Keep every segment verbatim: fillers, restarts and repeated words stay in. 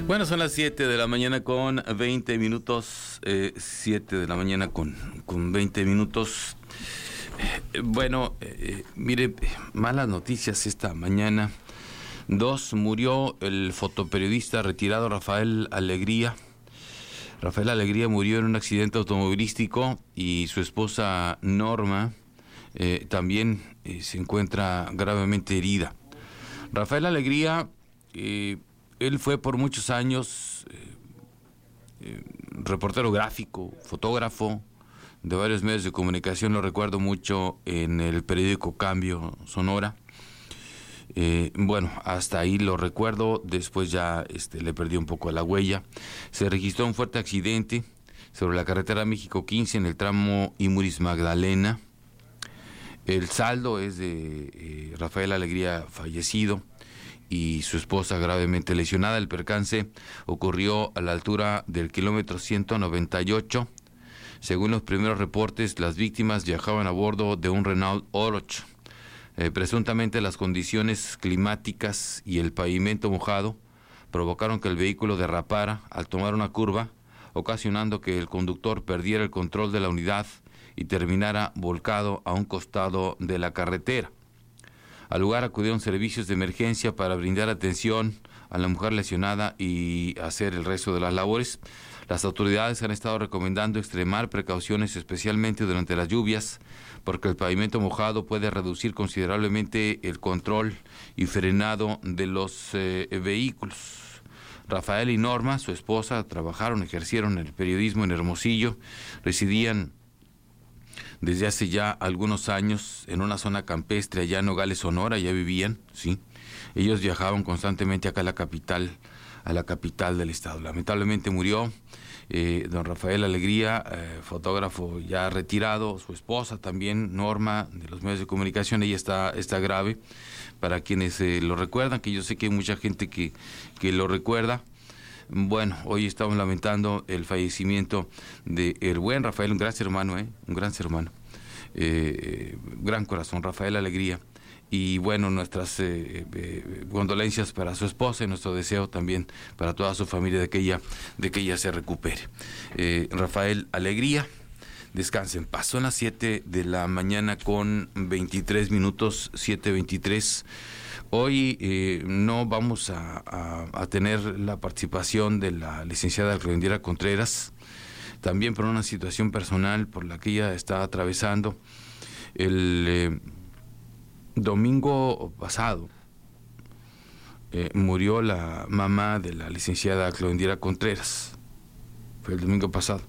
Bueno, son las siete de la mañana con veinte minutos, eh, siete de la mañana con, con veinte minutos. Eh, bueno, eh, mire, malas noticias esta mañana. Dos, murió el fotoperiodista retirado Rafael Alegría. Rafael Alegría murió en un accidente automovilístico y su esposa Norma eh, también eh, se encuentra gravemente herida. Rafael Alegría, eh, él fue por muchos años eh, eh, reportero gráfico, fotógrafo de varios medios de comunicación. Lo recuerdo mucho en el periódico Cambio Sonora. Eh, bueno, hasta ahí lo recuerdo. Después ya este, le perdí un poco la huella. Se registró un fuerte accidente sobre la carretera México quince en el tramo Imuris Magdalena. El saldo es de eh, Rafael Alegría fallecido y su esposa gravemente lesionada. El percance ocurrió a la altura del kilómetro ciento noventa y ocho. Según los primeros reportes, las víctimas viajaban a bordo de un Renault Oroch. Eh, presuntamente las condiciones climáticas y el pavimento mojado provocaron que el vehículo derrapara al tomar una curva, ocasionando que el conductor perdiera el control de la unidad y terminara volcado a un costado de la carretera. Al lugar acudieron servicios de emergencia para brindar atención a la mujer lesionada y hacer el resto de las labores. Las autoridades han estado recomendando extremar precauciones, especialmente durante las lluvias, porque el pavimento mojado puede reducir considerablemente el control y frenado de los eh, vehículos. Rafael y Norma, su esposa, trabajaron, ejercieron el periodismo en Hermosillo, residían desde hace ya algunos años en una zona campestre allá en Nogales, Sonora. Ya vivían, sí. Ellos viajaban constantemente acá a la capital, a la capital del estado. Lamentablemente murió eh, don Rafael Alegría, eh, fotógrafo ya retirado. Su esposa también, Norma, de los medios de comunicación, ella está, está grave. Para quienes eh, lo recuerdan, que yo sé que hay mucha gente que, que lo recuerda. Bueno, hoy estamos lamentando el fallecimiento de el buen Rafael, un gran ser humano, ¿eh? un gran ser humano, eh, gran corazón, Rafael Alegría. Y bueno, nuestras eh, eh, condolencias para su esposa y nuestro deseo también para toda su familia de que ella, de que ella se recupere. Eh, Rafael Alegría, descanse en paz. Son las siete de la mañana con veintitrés minutos, siete veintitrés. Hoy eh, no vamos a, a, a tener la participación de la licenciada Claudindira Contreras, también por una situación personal por la que ella está atravesando. El eh, domingo pasado eh, murió la mamá de la licenciada Claudindira Contreras. Fue el domingo pasado.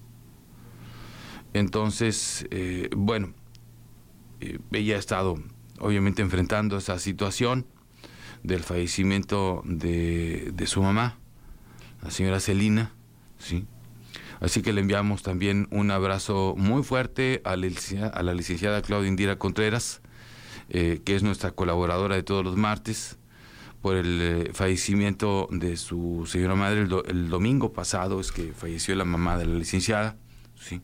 Entonces, eh, bueno, eh, ella ha estado obviamente enfrentando esa situación del fallecimiento de, de su mamá, la señora Celina, sí. Así que le enviamos también un abrazo muy fuerte a la, a la licenciada Claudindira Contreras, eh, que es nuestra colaboradora de todos los martes, por el eh, fallecimiento de su señora madre. El, do, el domingo pasado es que falleció la mamá de la licenciada, sí.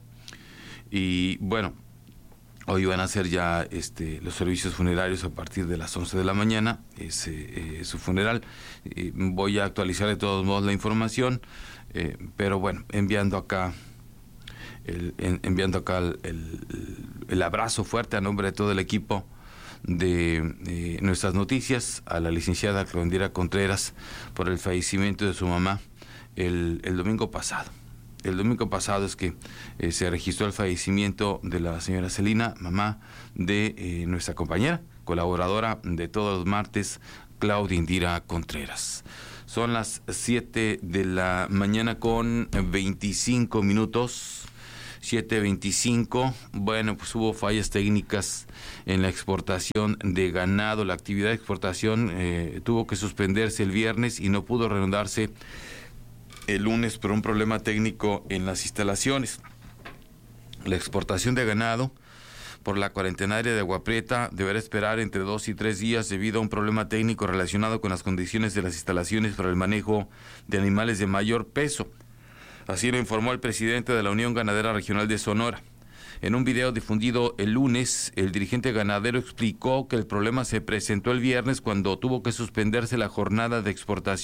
Y bueno, hoy van a ser ya este, los servicios funerarios a partir de las once de la mañana, es eh, eh, su funeral. Eh, voy a actualizar de todos modos la información, eh, pero bueno, enviando acá el, en, enviando acá el, el, el abrazo fuerte a nombre de todo el equipo de eh, nuestras noticias a la licenciada Claudindira Contreras por el fallecimiento de su mamá el, el domingo pasado. El domingo pasado es que eh, se registró el fallecimiento de la señora Celina, mamá de eh, nuestra compañera, colaboradora de todos los martes, Claudindira Contreras. Son las siete de la mañana con veinticinco minutos, siete veinticinco. Bueno, pues hubo fallas técnicas en la exportación de ganado. La actividad de exportación eh, tuvo que suspenderse el viernes y no pudo reanudarse el lunes por un problema técnico en las instalaciones. La exportación de ganado por la cuarentenaria de Agua Prieta deberá esperar entre dos y tres días debido a un problema técnico relacionado con las condiciones de las instalaciones para el manejo de animales de mayor peso. Así lo informó el presidente de la Unión Ganadera Regional de Sonora. En un video difundido el lunes, el dirigente ganadero explicó que el problema se presentó el viernes cuando tuvo que suspenderse la jornada de exportación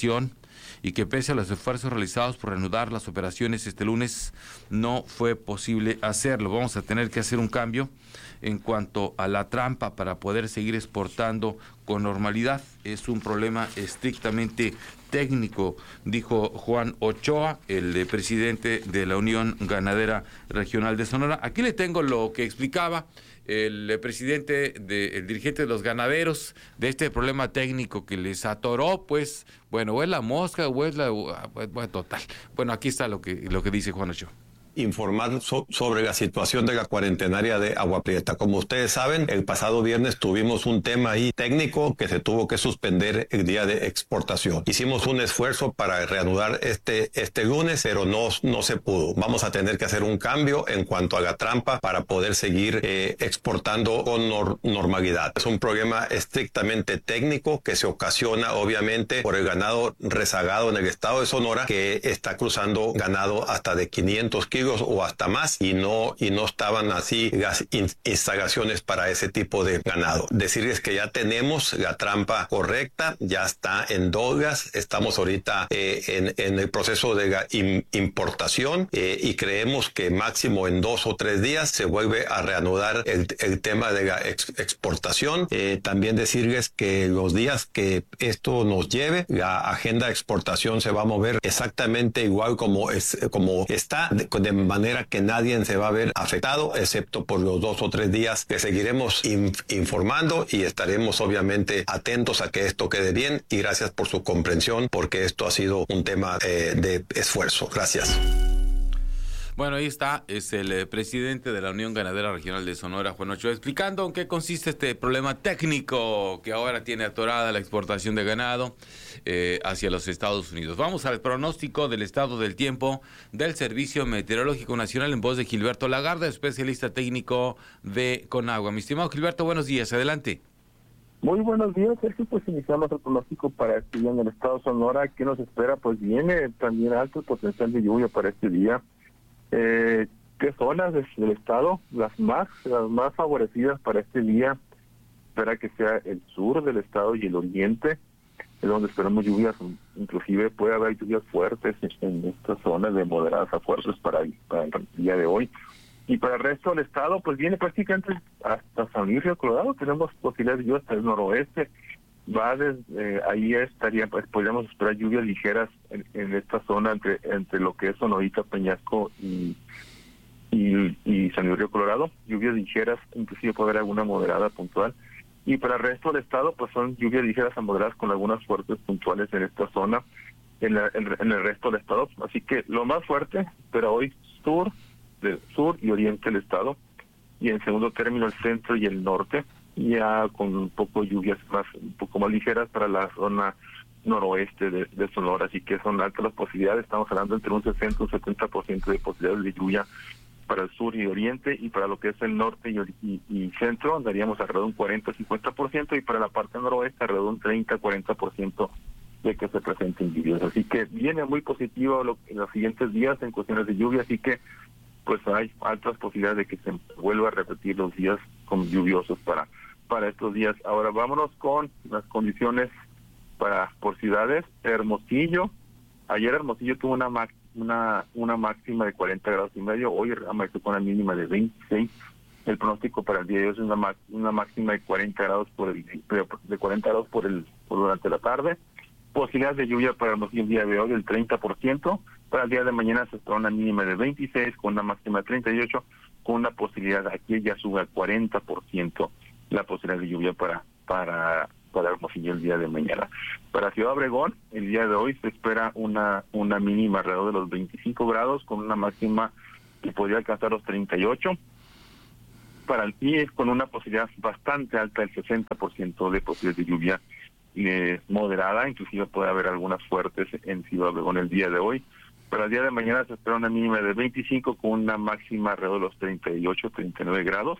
y que pese a los esfuerzos realizados por reanudar las operaciones este lunes, no fue posible hacerlo. Vamos a tener que hacer un cambio en cuanto a la trampa para poder seguir exportando con normalidad. Es un problema estrictamente técnico, dijo Juan Ochoa, el eh, presidente de la Unión Ganadera Regional de Sonora. Aquí le tengo lo que explicaba el eh, presidente, de, el dirigente de los ganaderos, de este problema técnico que les atoró, pues, bueno, o es la mosca, o es la... Bueno, total. Bueno, aquí está lo que, lo que dice Juan Ochoa. Informar so sobre la situación de la cuarentenaria de Agua Prieta. Como ustedes saben, el pasado viernes tuvimos un tema ahí técnico que se tuvo que suspender el día de exportación. Hicimos un esfuerzo para reanudar este, este lunes, pero no, no se pudo. Vamos a tener que hacer un cambio en cuanto a la trampa para poder seguir eh, exportando con nor normalidad. Es un problema estrictamente técnico que se ocasiona obviamente por el ganado rezagado en el estado de Sonora, que está cruzando ganado hasta de quinientos kilos o hasta más, y no y no estaban así las in instalaciones para ese tipo de ganado. Decirles que ya tenemos la trampa correcta, ya está en dogas, estamos ahorita eh, en, en el proceso de la in importación eh, y creemos que máximo en dos o tres días se vuelve a reanudar el, el tema de la ex exportación. Eh, también decirles que los días que esto nos lleve, la agenda de exportación se va a mover exactamente igual como, es, como está, de, de manera que nadie se va a ver afectado, excepto por los dos o tres días que seguiremos in informando y estaremos obviamente atentos a que esto quede bien, y gracias por su comprensión, porque esto ha sido un tema eh, de esfuerzo. Gracias. Bueno, ahí está, es el eh, presidente de la Unión Ganadera Regional de Sonora, Juan Ochoa, explicando en qué consiste este problema técnico que ahora tiene atorada la exportación de ganado eh, hacia los Estados Unidos. Vamos al pronóstico del estado del tiempo del Servicio Meteorológico Nacional en voz de Gilberto Lagarde, especialista técnico de Conagua. Mi estimado Gilberto, buenos días, adelante. Muy buenos días, Sergio. Pues iniciamos el pronóstico para este día en el estado de Sonora. ¿Qué nos espera? Pues viene también alto el potencial de lluvia para este día. Eh, ¿Qué zonas del estado? Las más las más favorecidas para este día, espera que sea el sur del estado y el oriente, es donde esperamos lluvias, inclusive puede haber lluvias fuertes en estas zonas, de moderadas a fuertes para, para el día de hoy. Y para el resto del estado, pues viene prácticamente hasta San Luis Río Colorado, tenemos posibilidades de lluvia hasta el noroeste. Va desde eh, ahí estaría, pues podríamos esperar lluvias ligeras en, en esta zona entre entre lo que es Sonorita, Peñasco y, y, y San Luis Río Colorado, lluvias ligeras, inclusive puede haber alguna moderada puntual. Y para el resto del estado, pues son lluvias ligeras a moderadas con algunas fuertes puntuales en esta zona, en, la, en, en el resto del estado. Así que lo más fuerte, pero hoy sur, del sur y oriente del estado, y en segundo término el centro y el norte, ya con un poco de lluvias más, un poco más ligeras para la zona noroeste de, de Sonora, así que son altas las posibilidades, estamos hablando entre un sesenta y un setenta por ciento de posibilidades de lluvia para el sur y oriente, y para lo que es el norte y, y, y centro andaríamos alrededor de un cuarenta a cincuenta por ciento, y para la parte noroeste alrededor de un treinta a cuarenta por ciento de que se presenten lluvias, así que viene muy positivo lo, en los siguientes días en cuestiones de lluvia, así que pues hay altas posibilidades de que se vuelva a repetir los días con lluviosos para para estos días. Ahora vámonos con las condiciones para por ciudades. Hermosillo, ayer Hermosillo tuvo una una una máxima de cuarenta grados y medio, hoy amaneció con una mínima de veintiséis. El pronóstico para el día de hoy es una una máxima de cuarenta grados por el de cuarenta grados por el por durante la tarde. Posibilidades de lluvia para Hermosillo el día de hoy del treinta por ciento. Para el día de mañana se espera una mínima de veintiséis con una máxima de treinta y ocho, con una posibilidad aquí ya sube al cuarenta por ciento la posibilidad de lluvia para para para Hermosillo el día de mañana. Para Ciudad Obregón, el día de hoy se espera una una mínima alrededor de los veinticinco grados, con una máxima que podría alcanzar los treinta y ocho. Para el I E S, con una posibilidad bastante alta, el sesenta por ciento de posibilidad de lluvia eh, moderada, inclusive puede haber algunas fuertes en Ciudad Obregón el día de hoy. Para el día de mañana se espera una mínima de veinticinco, con una máxima alrededor de los treinta y ocho, treinta y nueve grados.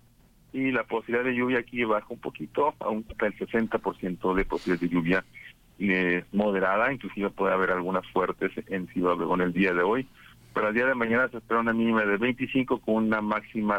Y la posibilidad de lluvia aquí baja un poquito, aún hasta el sesenta por ciento de posibilidad de lluvia eh, moderada, inclusive puede haber algunas fuertes en Ciudad Obregón el día de hoy. Para el día de mañana se espera una mínima de veinticinco, con una máxima